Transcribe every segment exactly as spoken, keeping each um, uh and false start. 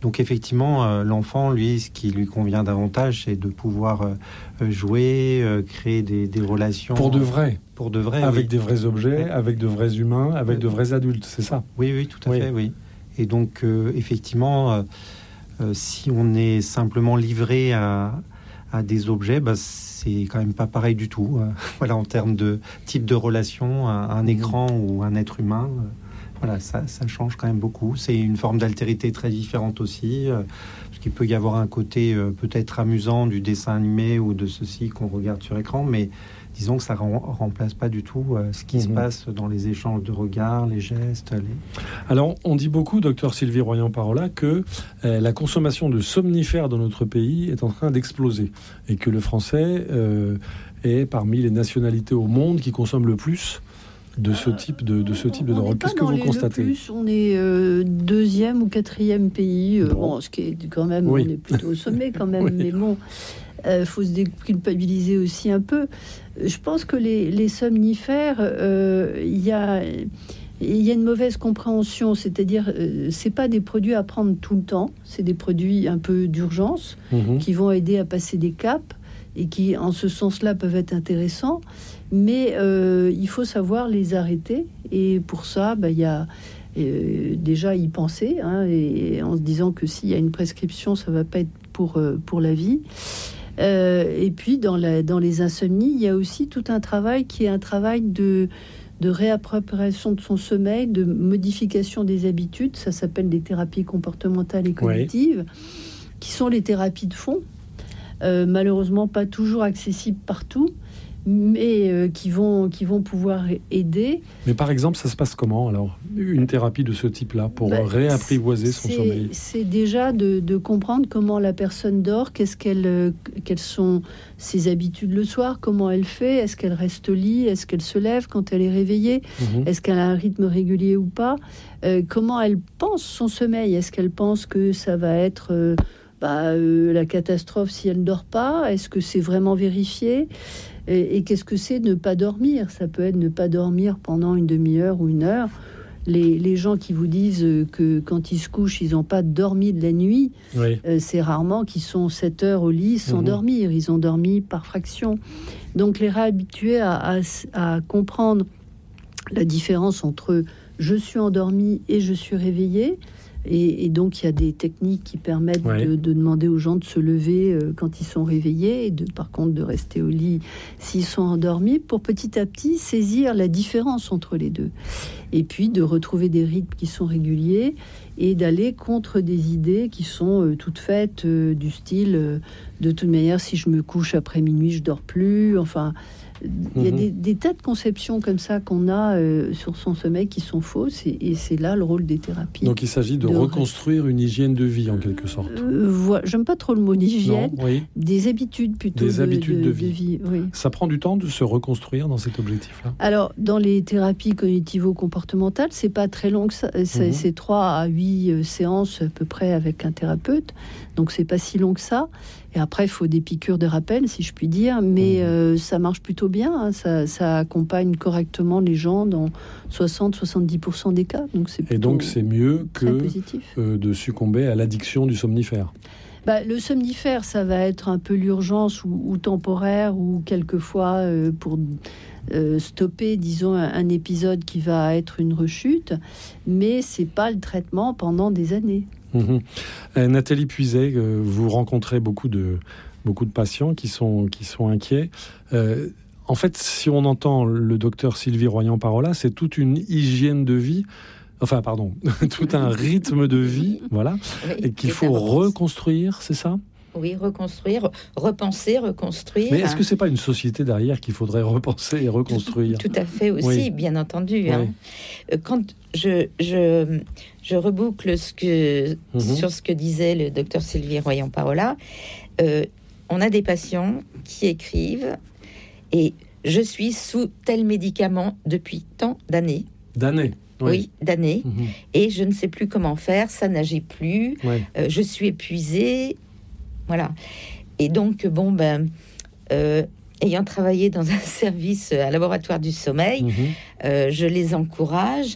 Donc effectivement, euh, l'enfant, lui, ce qui lui convient davantage, c'est de pouvoir euh, jouer, euh, créer des, des relations... Pour de vrai. Pour de vrai, Avec oui. des vrais objets, Oui. avec de vrais humains, avec de vrais adultes, c'est ça? Oui, oui, tout à oui. fait, oui. Et donc, euh, effectivement, euh, euh, si on est simplement livré à, à des objets, bah, c'est quand même pas pareil du tout. Euh, voilà, en termes de type de relation, un, un écran mmh. ou un être humain... Euh, Voilà, ça, ça change quand même beaucoup. C'est une forme d'altérité très différente aussi, euh, parce qu'il peut y avoir un côté euh, peut-être amusant du dessin animé ou de ceci qu'on regarde sur écran, mais disons que ça ne remplace pas du tout euh, ce qui mmh. se passe dans les échanges de regards, les gestes. Les... Alors, on dit beaucoup, docteur Sylvie Royan-Parola, que euh, la consommation de somnifères dans notre pays est en train d'exploser et que le français euh, est parmi les nationalités au monde qui consomment le plus de ce type de, de ce type de drogue. Qu'est-ce que vous constatez? Plus, on est euh, deuxième ou quatrième pays, euh, bon. bon, ce qui est quand même, oui. on est plutôt au sommet quand même, oui. mais bon, il euh, faut se déculpabiliser aussi un peu. Je pense que les, les somnifères, il euh, y a... Il y a une mauvaise compréhension, c'est-à-dire euh, c'est pas des produits à prendre tout le temps, c'est des produits un peu d'urgence mmh. qui vont aider à passer des caps et qui, en ce sens-là, peuvent être intéressants. Mais euh, il faut savoir les arrêter. Et pour ça, bah, il y a euh, déjà y penser, hein, et, et en se disant que s'il y a une prescription, ça ne va pas être pour, euh, pour la vie. Euh, et puis, dans, la, dans les insomnies, il y a aussi tout un travail qui est un travail de, de réappropriation de son sommeil, de modification des habitudes. Ça s'appelle des thérapies comportementales et cognitives, oui. qui sont les thérapies de fond. Euh, malheureusement, pas toujours accessibles partout, mais euh, qui vont qui vont pouvoir aider. Mais par exemple, ça se passe comment alors, une thérapie de ce type-là pour bah, réapprivoiser son c'est, sommeil? C'est déjà de, de comprendre comment la personne dort, qu'est-ce qu'elle, euh, quelles sont ses habitudes le soir, comment elle fait, est-ce qu'elle reste au lit, est-ce qu'elle se lève quand elle est réveillée, mmh. est-ce qu'elle a un rythme régulier ou pas, euh, comment elle pense son sommeil, est-ce qu'elle pense que ça va être euh, bah, euh, la catastrophe si elle ne dort pas, est-ce que c'est vraiment vérifié? Et, et qu'est-ce que c'est ne pas dormir? Ça peut être ne pas dormir pendant une demi-heure ou une heure. Les, les gens qui vous disent que quand ils se couchent, ils n'ont pas dormi de la nuit, oui. euh, c'est rarement qu'ils sont sept heures au lit sans mmh. dormir. Ils ont dormi par fraction. Donc les réhabituer à, à, à comprendre la différence entre je suis endormi et je suis réveillé. Et, et donc, il y a des techniques qui permettent ouais. de, de demander aux gens de se lever euh, quand ils sont réveillés et de, par contre, de rester au lit s'ils sont endormis pour petit à petit saisir la différence entre les deux. Et puis, de retrouver des rythmes qui sont réguliers et d'aller contre des idées qui sont euh, toutes faites euh, du style euh, de toute manière, si je me couche après minuit, je dors plus. Enfin... Il y a des, des tas de conceptions comme ça qu'on a euh, sur son sommeil qui sont fausses et, et c'est là le rôle des thérapies. Donc il s'agit de, de reconstruire une hygiène de vie en quelque sorte. Euh, voilà, j'aime pas trop le mot d'hygiène, non, oui. des habitudes plutôt. Des de, habitudes de, de vie. De vie oui. Ça prend du temps de se reconstruire dans cet objectif-là? Alors dans les thérapies cognitivo-comportementales, c'est pas très long que ça. C'est, mm-hmm. c'est trois à huit euh, séances à peu près avec un thérapeute, donc c'est pas si long que ça. Et après, il faut des piqûres de rappel, si je puis dire, mais mmh. euh, ça marche plutôt bien. Hein. Ça, ça accompagne correctement les gens dans soixante à soixante-dix pour cent des cas. Donc c'est Et donc, c'est mieux que euh, de succomber à l'addiction du somnifère. Bah, le somnifère, ça va être un peu l'urgence ou, ou temporaire, ou quelquefois euh, pour euh, stopper, disons, un, un épisode qui va être une rechute, mais c'est pas le traitement pendant des années. Mmh. Euh, Nathalie Puiset, euh, vous rencontrez beaucoup de, beaucoup de patients qui sont, qui sont inquiets. Euh, en fait, si on entend le docteur Sylvie Royan-Parola, c'est toute une hygiène de vie, enfin, pardon, tout un rythme de vie, voilà, oui, et qu'il faut reconstruire, c'est ça ? Oui, reconstruire, repenser, reconstruire. Mais est-ce que c'est pas une société derrière qu'il faudrait repenser et reconstruire ? Tout, tout à fait aussi, oui. bien entendu. Oui. Hein. Quand je, je, je reboucle ce que, mm-hmm. sur ce que disait le docteur Sylvie Royan-Parola, euh, on a des patients qui écrivent et je suis sous tel médicament depuis tant d'années. D'années. Oui, oui d'années. Mm-hmm. Et je ne sais plus comment faire, ça n'agit plus. Oui. Euh, je suis épuisée. Voilà. Et donc, bon, ben, euh, ayant travaillé dans un service, un laboratoire du sommeil, mmh. euh, je les encourage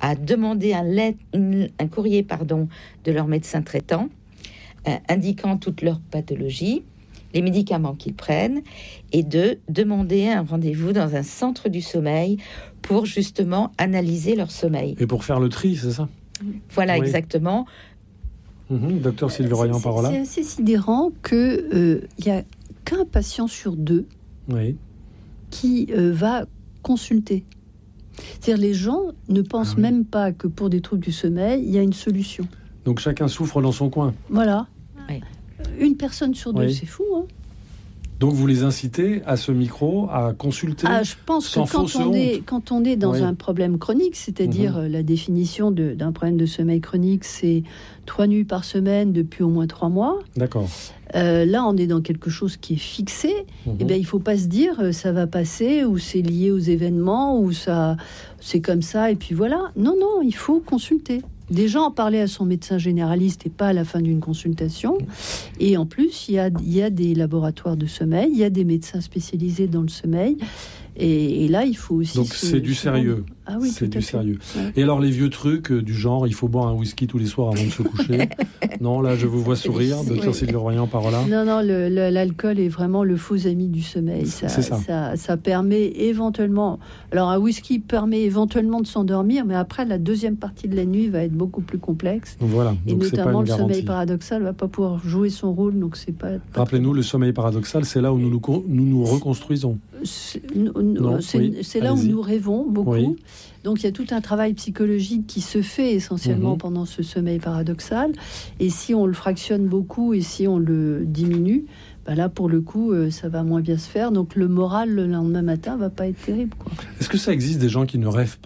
à demander un, let- une, un courrier pardon, de leur médecin traitant, euh, indiquant toutes leurs pathologies, les médicaments qu'ils prennent, et de demander un rendez-vous dans un centre du sommeil pour justement analyser leur sommeil. Et pour faire le tri, c'est ça ? Voilà, oui. exactement. Mmh, docteur Sylvie Royan-Parola. C'est assez sidérant qu'il euh, n'y a qu'un patient sur deux oui. qui euh, va consulter. C'est-à-dire les gens ne pensent ah, oui. même pas que pour des troubles du sommeil, il y a une solution. Donc chacun souffre dans son coin. Voilà. Oui. Une personne sur deux, oui. c'est fou, hein. Donc vous les incitez à ce micro, à consulter ah, je pense sans que quand fausse on honte. est quand on est dans oui. un problème chronique, c'est-à-dire mmh. la définition de, d'un problème de sommeil chronique, c'est trois nuits par semaine depuis au moins trois mois. D'accord. Euh, là, on est dans quelque chose qui est fixé. Mmh. Et bien, il faut pas se dire euh, ça va passer ou c'est lié aux événements ou ça c'est comme ça et puis voilà. Non, non, il faut consulter. Déjà en parler à son médecin généraliste et pas à la fin d'une consultation. Et en plus, il y a, il y a des laboratoires de sommeil, il y a des médecins spécialisés dans le sommeil. Et, et là, il faut aussi... Donc se, c'est du se sérieux. Ah oui, c'est tout à du fait. sérieux. Ouais. Et alors les vieux trucs euh, du genre, il faut boire un whisky tous les soirs avant de se coucher. Non, là je vous vois sourire, docteur oui. Sylvie Royan-Parola. Non, non, le, le, l'alcool est vraiment le faux ami du sommeil. Ça, c'est ça. ça. Ça permet éventuellement... Alors un whisky permet éventuellement de s'endormir, mais après la deuxième partie de la nuit va être beaucoup plus complexe. Voilà. Et donc notamment c'est pas une le sommeil garantie. Paradoxal ne va pas pouvoir jouer son rôle, donc c'est pas... pas Rappelez-nous, très... le sommeil paradoxal, c'est là où nous nous, nous, nous reconstruisons. C'est, non, c'est, oui. c'est là Allez-y. Où nous rêvons beaucoup. Oui. Donc il y a tout un travail psychologique qui se fait essentiellement mmh. pendant ce sommeil paradoxal. Et si on le fractionne beaucoup et si on le diminue, bah là pour le coup euh, ça va moins bien se faire. Donc le moral le lendemain matin va pas être terrible, quoi. Est-ce que ça existe des gens qui ne rêvent pas ?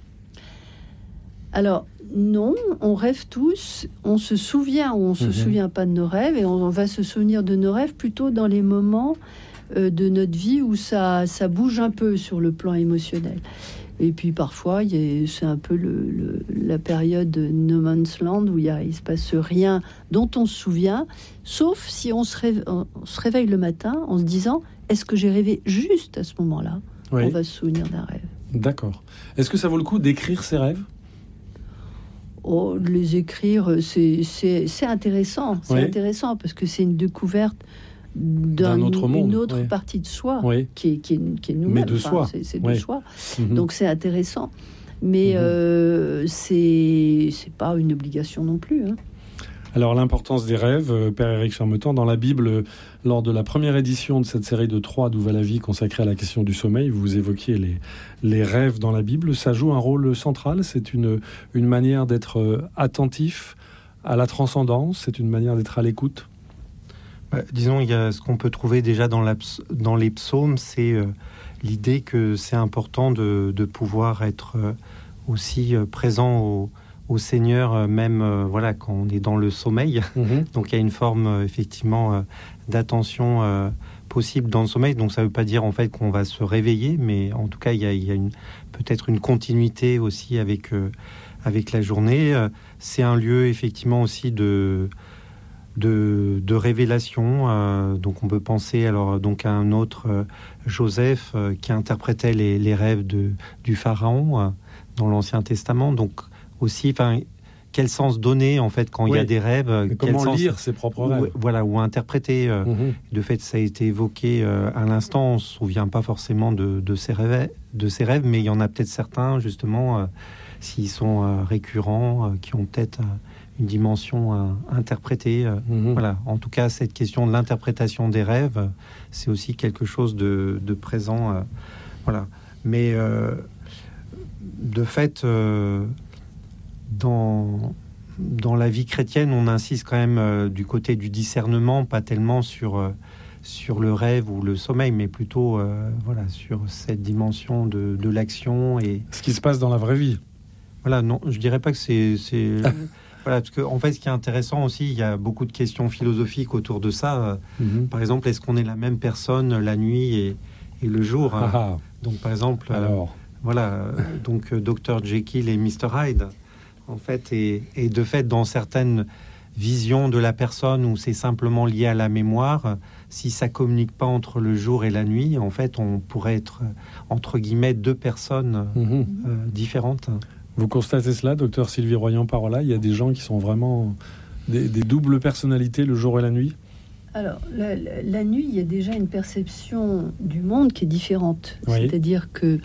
Alors non, on rêve tous. On se souvient ou on se mmh. souvient pas de nos rêves et on va se souvenir de nos rêves plutôt dans les moments euh, de notre vie où ça, ça bouge un peu sur le plan émotionnel. Et puis parfois, il y a, c'est un peu le, le, la période de no man's land où il ne se passe rien dont on se souvient, sauf si on se, réveille, on se réveille le matin en se disant « Est-ce que j'ai rêvé juste à ce moment-là ?» oui. On va se souvenir d'un rêve. D'accord. Est-ce que ça vaut le coup d'écrire ses rêves ? Oh, les écrire, c'est, c'est, c'est intéressant. C'est oui. intéressant parce que c'est une découverte d'un, d'un autre monde, une autre oui. partie de soi oui. qui, est, qui, est, qui est nous-mêmes. Mais de enfin, soi. C'est, c'est de oui. soi. Mm-hmm. Donc c'est intéressant. Mais mm-hmm. euh, c'est, c'est pas une obligation non plus. Hein. Alors l'importance des rêves, Père Éric Charmetan, dans la Bible, lors de la première édition de cette série de trois d'Où va la vie consacrée à la question du sommeil, vous évoquiez les, les rêves dans la Bible. Ça joue un rôle central. C'est une, une manière d'être attentif à la transcendance. C'est une manière d'être à l'écoute. Bah, disons, il y a ce qu'on peut trouver déjà dans, la, dans les psaumes, c'est euh, l'idée que c'est important de, de pouvoir être euh, aussi euh, présent au, au Seigneur, euh, même euh, voilà, quand on est dans le sommeil. Mm-hmm. Donc il y a une forme euh, effectivement euh, d'attention euh, possible dans le sommeil. Donc ça ne veut pas dire en fait qu'on va se réveiller, mais en tout cas il y a, il y a une, peut-être une continuité aussi avec, euh, avec la journée. Euh, c'est un lieu effectivement aussi de... De, de révélation, euh, donc on peut penser alors donc à un autre euh, Joseph euh, qui interprétait les, les rêves de, du pharaon euh, dans l'Ancien Testament. Donc aussi, enfin, quel sens donner en fait quand oui. il y a des rêves, quel comment sens, lire ses propres rêves, ou, voilà, ou interpréter. Euh, mm-hmm. De fait, ça a été évoqué euh, à l'instant. On se souvient pas forcément de, de ces rêves, de ces rêves, mais il y en a peut-être certains justement euh, s'ils sont euh, récurrents, euh, qui ont peut-être euh, une dimension à interpréter. Mmh. Voilà. En tout cas, cette question de l'interprétation des rêves, c'est aussi quelque chose de, de présent. Euh, voilà. Mais euh, de fait, euh, dans, dans la vie chrétienne, on insiste quand même euh, du côté du discernement, pas tellement sur, euh, sur le rêve ou le sommeil, mais plutôt euh, voilà, sur cette dimension de, de l'action. Et ce qui se passe dans la vraie vie. Voilà, non, je dirais pas que c'est... c'est... Voilà, parce qu'en en fait, ce qui est intéressant aussi, il y a beaucoup de questions philosophiques autour de ça. Mm-hmm. Par exemple, est-ce qu'on est la même personne la nuit et, et le jour ah, ah. Donc, par exemple, alors euh, voilà, donc euh, docteur Jekyll et mister Hyde, en fait, et, et de fait, dans certaines visions de la personne où c'est simplement lié à la mémoire, si ça communique pas entre le jour et la nuit, en fait, on pourrait être entre guillemets deux personnes mm-hmm. euh, différentes. Vous constatez cela, docteur Sylvie Royan-Parola? Il y a des gens qui sont vraiment des, des doubles personnalités le jour et la nuit? Alors, la, la, la nuit, il y a déjà une perception du monde qui est différente. Oui. C'est-à-dire que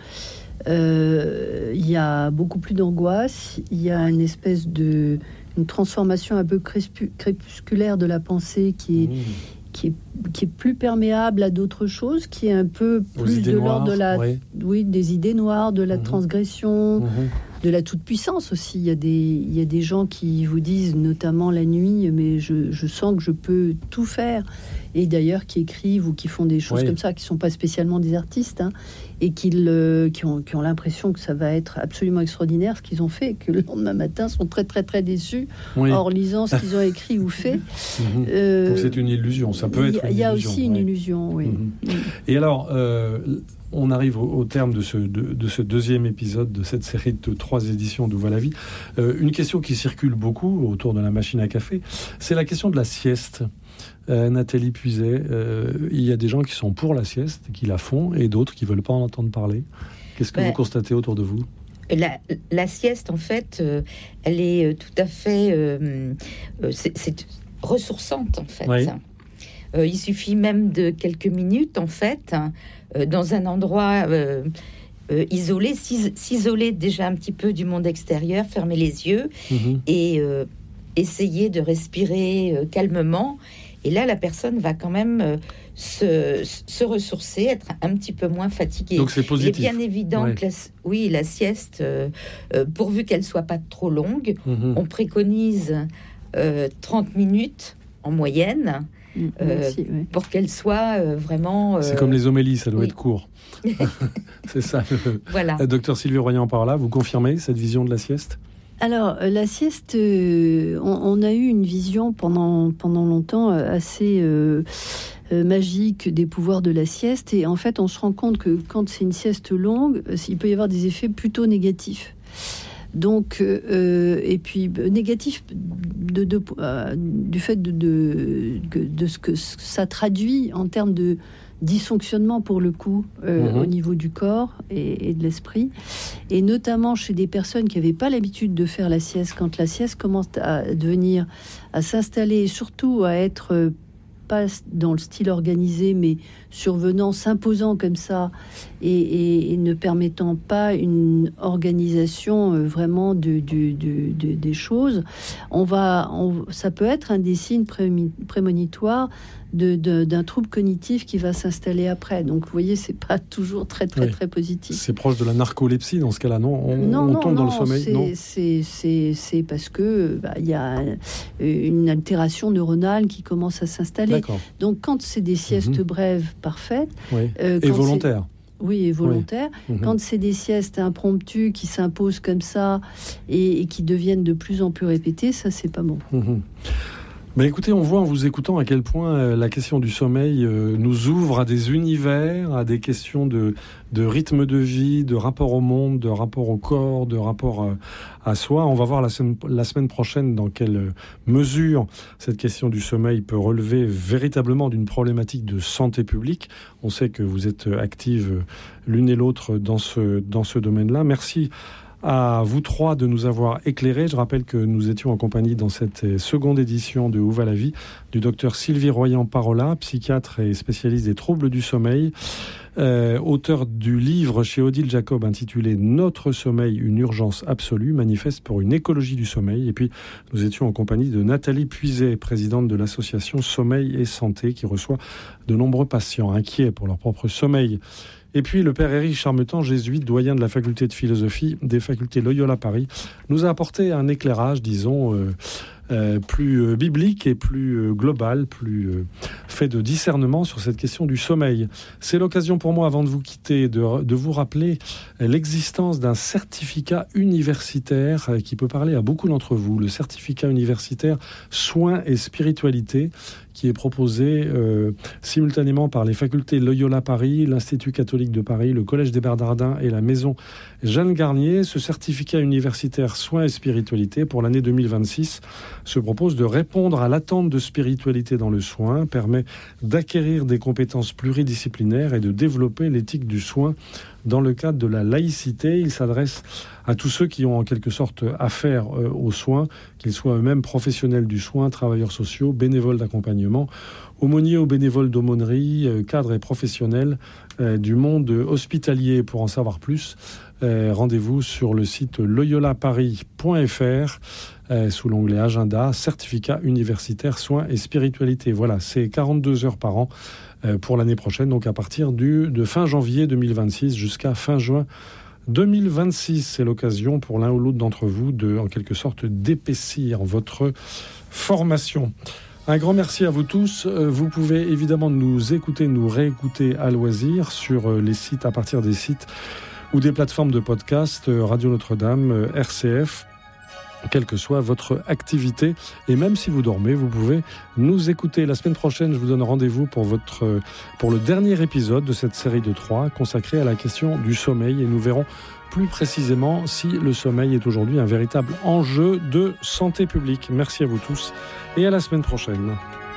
euh, il y a beaucoup plus d'angoisse, il y a une espèce de une transformation un peu crépusculaire de la pensée qui est, mmh. qui est, qui est plus perméable à d'autres choses, qui est un peu plus de l'ordre de la, oui. oui, des idées noires, de la mmh. transgression, mmh. de la toute-puissance aussi. Il y a des, il y a des gens qui vous disent, notamment la nuit, mais je, je sens que je peux tout faire. Et d'ailleurs, qui écrivent ou qui font des choses oui. comme ça, qui ne sont pas spécialement des artistes, hein, et qui, le, qui, ont, qui ont l'impression que ça va être absolument extraordinaire ce qu'ils ont fait, et que le lendemain matin sont très très très déçus oui. en lisant ce qu'ils ont écrit ou fait. Mmh. Euh, Donc c'est une illusion, ça peut être une illusion. Il y a aussi une ouais. illusion, oui. Mmh. Mmh. Et alors, euh, on arrive au, au terme de ce, de, de ce deuxième épisode de cette série de trois éditions d'Où va la vie. Euh, une question qui circule beaucoup autour de la machine à café, c'est la question de la sieste. Euh, Nathalie Puiset, euh, il y a des gens qui sont pour la sieste, qui la font, et d'autres qui ne veulent pas en entendre parler. Qu'est-ce que ben, vous constatez autour de vous? la, la sieste, en fait, euh, elle est tout à fait... Euh, c'est, c'est ressourçante, en fait. Oui. Euh, il suffit même de quelques minutes, en fait, hein, euh, dans un endroit... Euh, Euh, isoler, s'is- s'isoler déjà un petit peu du monde extérieur, fermer les yeux mmh. et euh, essayer de respirer euh, calmement. Et là, la personne va quand même euh, se, se ressourcer, être un petit peu moins fatiguée. Donc c'est positif. Il est bien évident ouais. que la, oui, la sieste, euh, euh, pourvu qu'elle soit pas trop longue, mmh. on préconise euh, trente minutes en moyenne. Mmh, euh, merci, oui. Pour qu'elle soit euh, vraiment... Euh... C'est comme les homélies, ça doit oui. être court. C'est ça. Le... Voilà. La docteur Sylvie Royan-Parola, vous confirmez cette vision de la sieste? Alors, la sieste, euh, on, on a eu une vision pendant, pendant longtemps assez euh, euh, magique des pouvoirs de la sieste. Et en fait, on se rend compte que quand c'est une sieste longue, il peut y avoir des effets plutôt négatifs. Donc, euh, et puis négatif de, de, euh, du fait de, de, de, de ce que ça traduit en termes de dysfonctionnement pour le coup euh, mmh. au niveau du corps et, et de l'esprit, et notamment chez des personnes qui n'avaient pas l'habitude de faire la sieste. Quand la sieste commence à devenir, à s'installer et surtout à être euh, pas dans le style organisé, mais survenant, s'imposant comme ça, et, et, et ne permettant pas une organisation euh, vraiment de, de, de, de, des choses, on va, on, ça peut être un des signes pré- prémonitoires de, de, d'un trouble cognitif qui va s'installer après. Donc, vous voyez, c'est pas toujours très, très, oui. très positif. C'est proche de la narcolepsie dans ce cas-là, non? On, non, on non, tombe non, dans le sommeil, c'est, non c'est, c'est, c'est parce que bah, y a une altération neuronale qui commence à s'installer. D'accord. Donc, quand c'est des siestes mmh. brèves parfaites... Oui. Euh, et volontaires. Oui, et volontaires. Oui. Mmh. Quand c'est des siestes impromptues qui s'imposent comme ça et, et qui deviennent de plus en plus répétées, ça, c'est pas bon. Mmh. Ben écoutez, on voit en vous écoutant à quel point euh, la question du sommeil euh, nous ouvre à des univers, à des questions de, de rythme de vie, de rapport au monde, de rapport au corps, de rapport euh, à soi. On va voir la semaine, la semaine prochaine dans quelle mesure cette question du sommeil peut relever véritablement d'une problématique de santé publique. On sait que vous êtes actives l'une et l'autre dans ce, dans ce domaine-là. Merci à vous trois de nous avoir éclairés. Je rappelle que nous étions en compagnie dans cette seconde édition de Où va la vie du docteur Sylvie Royan-Parola, psychiatre et spécialiste des troubles du sommeil, euh, auteur du livre chez Odile Jacob intitulé Notre sommeil, une urgence absolue, manifeste pour une écologie du sommeil. Et puis nous étions en compagnie de Nathalie Puiset, présidente de l'association Sommeil et Santé, qui reçoit de nombreux patients inquiets pour leur propre sommeil. Et puis le père Éric Charmetan, jésuite, doyen de la faculté de philosophie des facultés Loyola Paris, nous a apporté un éclairage, disons, euh, euh, plus euh, biblique et plus euh, global, plus euh, fait de discernement sur cette question du sommeil. C'est l'occasion pour moi, avant de vous quitter, de, de vous rappeler l'existence d'un certificat universitaire euh, qui peut parler à beaucoup d'entre vous, le certificat universitaire Soins et Spiritualité, qui est proposé euh, simultanément par les facultés Loyola Paris, l'Institut catholique de Paris, le Collège des Bernardins et la Maison Jeanne Garnier. Ce certificat universitaire Soins et Spiritualité pour l'année deux mille vingt-six se propose de répondre à l'attente de spiritualité dans le soin, permet d'acquérir des compétences pluridisciplinaires et de développer l'éthique du soin dans le cadre de la laïcité. Il s'adresse à tous ceux qui ont en quelque sorte affaire euh, aux soins, qu'ils soient eux-mêmes professionnels du soin, travailleurs sociaux, bénévoles d'accompagnement, aumôniers ou bénévoles d'aumônerie, euh, cadres et professionnels euh, du monde hospitalier. Pour en savoir plus, euh, rendez-vous sur le site loyola paris point f r euh, sous l'onglet Agenda, certificat universitaire soins et spiritualité. Voilà, c'est quarante-deux heures par an euh, pour l'année prochaine, donc à partir du, de fin janvier deux mille vingt-six jusqu'à fin juin deux mille vingt-six. C'est l'occasion pour l'un ou l'autre d'entre vous de, en quelque sorte, d'épaissir votre formation. Un grand merci à vous tous. Vous pouvez évidemment nous écouter, nous réécouter à loisir sur les sites, à partir des sites ou des plateformes de podcast, Radio Notre-Dame, R C F, quelle que soit votre activité. Et même si vous dormez, vous pouvez nous écouter. La semaine prochaine, je vous donne rendez-vous pour, votre, pour le dernier épisode de cette série de trois consacrée à la question du sommeil. Et nous verrons plus précisément si le sommeil est aujourd'hui un véritable enjeu de santé publique. Merci à vous tous et à la semaine prochaine.